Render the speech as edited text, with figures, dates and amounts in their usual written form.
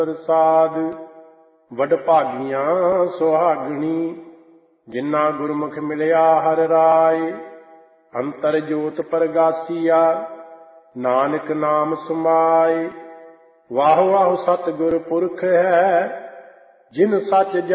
ਪ੍ਰਸਾਦ ਵਡਭਾਗੀਆਂ ਸੁਹਾਗਣੀ, ਜਿਨ੍ਹਾਂ ਗੁਰਮੁਖ ਮਿਲਿਆ ਹਰ ਰਾਏ। ਅੰਤਰ ਜੋਤ ਪ੍ਰਗਾਸੀਆ, ਨਾਨਕ ਨਾਮ ਸਮਾਏ। ਵਾਹ ਵਾਹ ਸਤਿਗੁਰ ਪੁਰਖ ਹੈ, ਜਿਨ ਸੱਚ